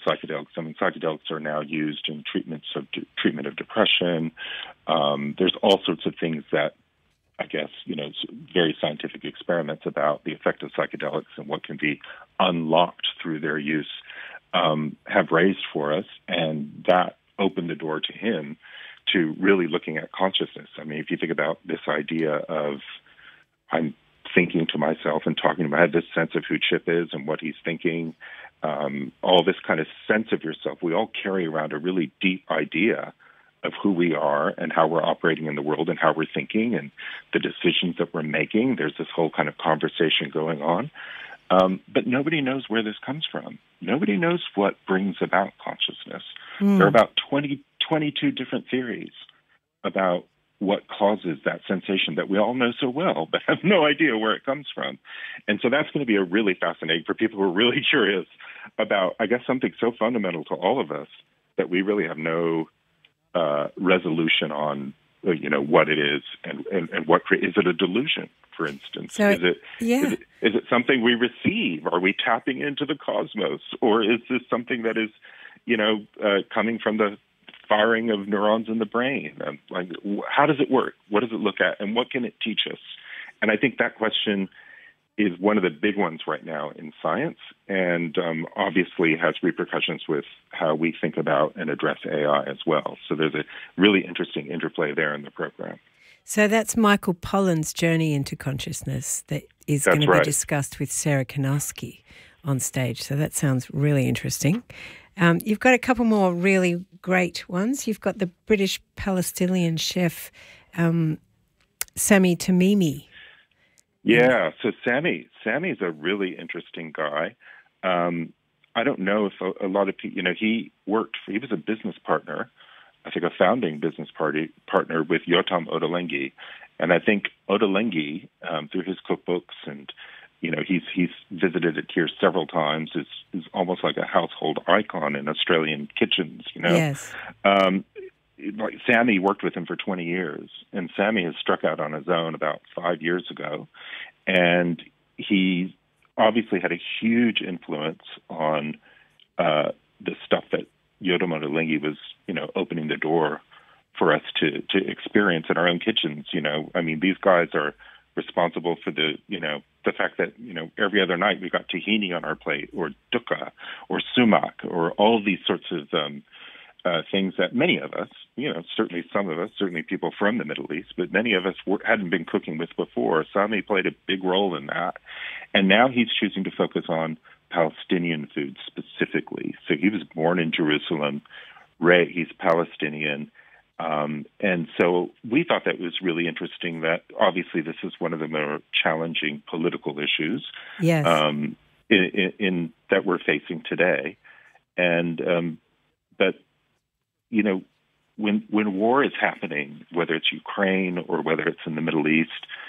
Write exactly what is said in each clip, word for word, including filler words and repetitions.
psychedelics. I mean, psychedelics are now used in treatments of de- treatment of depression. Um, there's all sorts of things that, I guess, you know, very scientific experiments about the effect of psychedelics and what can be unlocked through their use um, have raised for us, and that opened the door to him to really looking at consciousness. I mean, if you think about this idea of I'm thinking to myself and talking about, I have this sense of who Chip is and what he's thinking, um, all this kind of sense of yourself. We all carry around a really deep idea of who we are and how we're operating in the world and how we're thinking and the decisions that we're making. There's this whole kind of conversation going on. Um, but nobody knows where this comes from. Nobody knows what brings about consciousness. Mm. There are about twenty, twenty-two different theories about what causes that sensation that we all know so well, but have no idea where it comes from. And so that's going to be a really fascinating for people who are really curious about, I guess, something so fundamental to all of us that we really have no uh, resolution on, you know, what it is and, and, and what cre- is it a delusion, for instance? So, is it, yeah. is it is it something we receive? Are we tapping into the cosmos, or is this something that is, you know, uh, coming from the firing of neurons in the brain? Um, like, how does it work? What does it look at, and what can it teach us? And I think that question is one of the big ones right now in science, and um, obviously has repercussions with how we think about and address A I as well. So there's a really interesting interplay there in the program. So that's Michael Pollan's journey into consciousness that is That's going to right. be discussed with Sarah Kanowski on stage. So that sounds really interesting. Um, you've got a couple more really great ones. You've got the British Palestinian chef um, Sami Tamimi. Yeah, so Sammy, Sammy's a really interesting guy. Um, I don't know if a, a lot of people, you know, he worked, for, he was a business partner, I think a founding business party partner with Yotam Ottolenghi. And I think Ottolenghi, um, through his cookbooks and, you know, he's he's visited it here several times, is, is almost like a household icon in Australian kitchens, you know. Yes. Um, like Sammy worked with him for twenty years, and Sammy has struck out on his own about five years ago. And he obviously had a huge influence on uh, the stuff that Yotam Ottolenghi was, you know, opening the door for us to, to experience in our own kitchens. You know, I mean, these guys are responsible for the, you know, the fact that, you know, every other night we got tahini on our plate, or dukkha, or sumac, or all these sorts of um, uh, things that many of us, you know, certainly some of us, certainly people from the Middle East, but many of us were, hadn't been cooking with before. Sami played a big role in that. And now he's choosing to focus on Palestinian food specifically. So he was born in Jerusalem. Ray, he's Palestinian. Um, and so we thought that was really interesting that obviously this is one of the more challenging political issues yes. um, in, in, in that we're facing today. And um, but, you know, when when war is happening, whether it's Ukraine or whether it's in the Middle East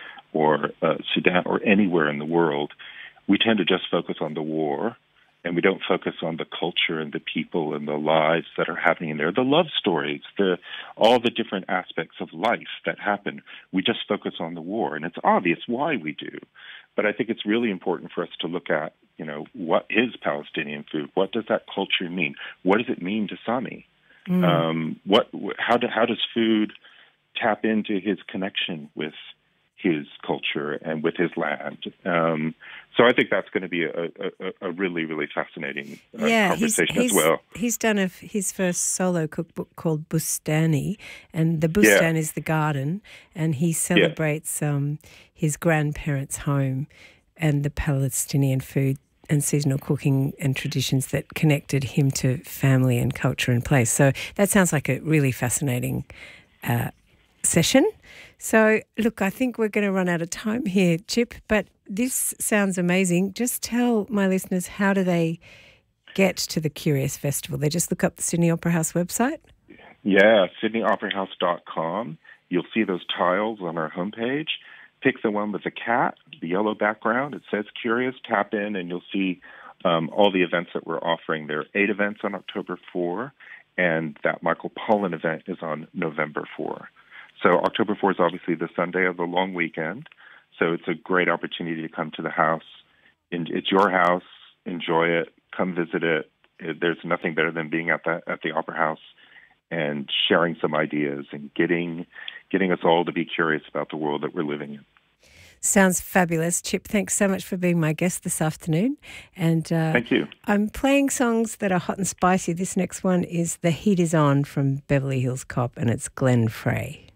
or uh, Sudan or anywhere in the world, we tend to just focus on the war, and we don't focus on the culture and the people and the lives that are happening there, the love stories, the all the different aspects of life that happen. We just focus on the war, and it's obvious why we do. But I think it's really important for us to look at, you know, what is Palestinian food? What does that culture mean? What does it mean to Sami? Mm. Um, what? How, do, how does food tap into his connection with his culture and with his land? Um, so I think that's going to be a, a, a really, really fascinating uh, yeah, conversation he's, he's, as well. He's done a, his first solo cookbook called Bustani, and the Bustan yeah. is the garden, and he celebrates yeah. um, his grandparents' home and the Palestinian food and seasonal cooking and traditions that connected him to family and culture and place. So that sounds like a really fascinating uh, session. So, look, I think we're going to run out of time here, Chip, but this sounds amazing. Just tell my listeners, how do they get to the Curious Festival? They just look up the Sydney Opera House website? Yeah, sydney opera house dot com. You'll see those tiles on our homepage. Pick the one with the cat, the yellow background. It says Curious. Tap in, and you'll see um, all the events that we're offering. There are eight events on October fourth, and that Michael Pollan event is on November fourth. So October fourth is obviously the Sunday of the long weekend. So it's a great opportunity to come to the house. It's your house. Enjoy it. Come visit it. there's nothing better than being at the at the Opera House and sharing some ideas and getting getting us all to be curious about the world that we're living in. Sounds fabulous. Chip, thanks so much for being my guest this afternoon. And uh, Thank you. I'm playing songs that are hot and spicy. This next one is The Heat Is On from Beverly Hills Cop, and it's Glenn Frey.